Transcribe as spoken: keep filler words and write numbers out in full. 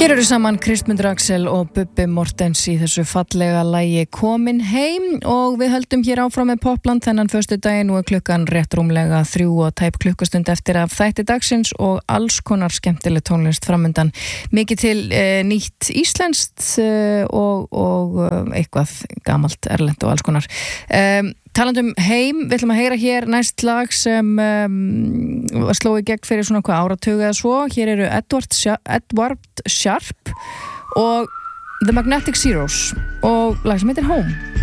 Hér eru saman Kristmundur Axel og Bubbi Mortens í þessu fallega lagi Komin heim og við höldum hér áfram með Popland þennan föstudaginn og klukkan rétt rúmlega þrjú og tæp klukkustund eftir af þætti dagsins og alls konar skemmtileg tónlist framundan. Mikið til eh, nýtt íslenskt eh, og, og eh, eitthvað gamalt erlent og alls konar. Um, Talandum heim, við ætlum að heyra hér næst lag sem um, sló í gegn fyrir svona hvað áratuga eða svo. Hér eru Edward, Sha- Edward Sharp og The Magnetic Zeros og lag sem heitir Home.